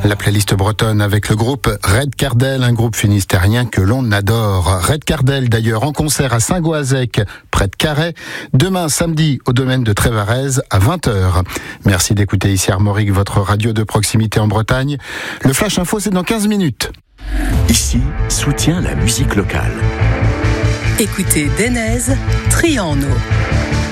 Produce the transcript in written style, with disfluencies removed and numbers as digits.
La playlist bretonne avec le groupe Red Cardel, un groupe finistérien que l'on adore. Red Cardel d'ailleurs en concert à Saint-Goazec, près de Carhaix, demain samedi au domaine de Trévarez à 20h. Merci d'écouter ici Armorique, votre radio de proximité en Bretagne. Le Flash Info, c'est dans 15 minutes. Ici, soutient la musique locale. Écoutez Denez, Triano.